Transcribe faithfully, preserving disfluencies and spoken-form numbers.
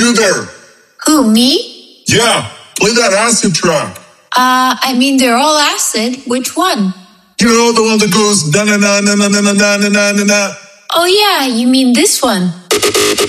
you there? Who, me? Yeah, play that acid track. Uh, I mean, they're all acid. Which one? You know, the one that goes na na na na na na na na na na. Oh yeah, you mean this one.